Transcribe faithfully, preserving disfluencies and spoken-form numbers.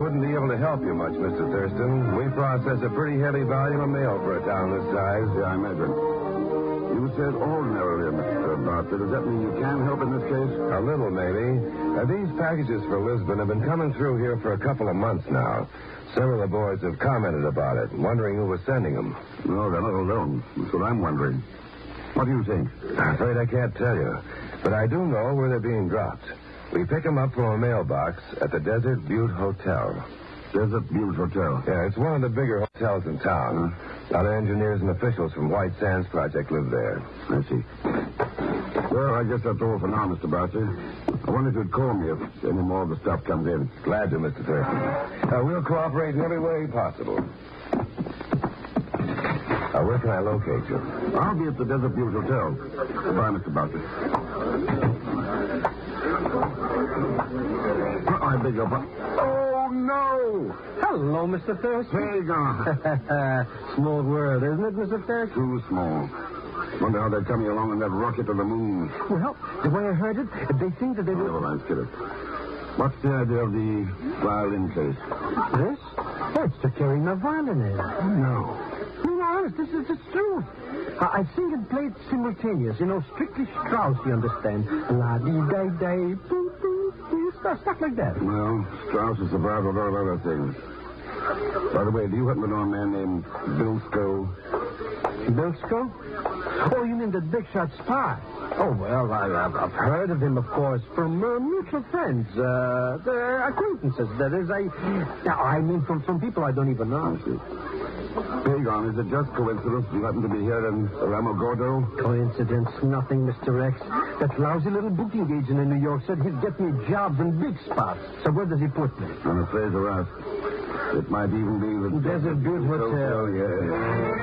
wouldn't be able to help you much, Mister Thurston. We process a pretty heavy volume of mail for a town this size. Yeah, I imagine. You said ordinarily, Mister Bartlett. Does that mean you can help in this case? A little, maybe. Uh, these packages for Lisbon have been coming through here for a couple of months now. Several of the boys have commented about it, wondering who was sending them. No, they're not alone. That's what I'm wondering. What do you think? I'm afraid I can't tell you. But I do know where they're being dropped. We pick them up from a mailbox at the Desert Butte Hotel. Desert Butte Hotel? Yeah, it's one of the bigger hotels in town. A lot of engineers and officials from White Sands Project live there. I see. Well, I guess that's all for now, Mister Bartlett. I wonder if you'd call me if any more of the stuff comes in. Glad to, Mister Thurston. Uh, we'll cooperate in every way possible. Uh, where can I locate you? I'll be at the Desert Butte Hotel. Goodbye, Mister Bartlett. Oh, I beg your pardon. Oh, no! Hello, Mister Thurston. Where you gone? Small world, isn't it, Mister Thurston? Too small. Wonder how they're coming along in that rocket to the moon. Well, the way I heard it, they think that they will... Never mind, kid it. What's the idea of the violin case? This? Oh, it's to carry my violin in. No. No, honest, this is the truth. I, I sing and play it simultaneous. You know, strictly Strauss, you understand. La-dee-day-day, boo-boo, stuff, stuff like that. Well, Strauss is survived with all other things. By the way, do you happen to know a man named Bilsko? Bilsko? Oh, you mean the big shot spy? Oh, well, I, I've, I've heard of him, of course, from uh, mutual friends. Uh, they're acquaintances, that is. I, now, I mean, from, from people I don't even know. I see. Pagon, is it just coincidence you happen to be here in Ramogordo? Coincidence? Nothing, Mister X. That lousy little booking agent in New York said he'd get me jobs in big spots. So where does he put me? I'm afraid you're right. It might even be the Desert Butte Hotel. Yeah.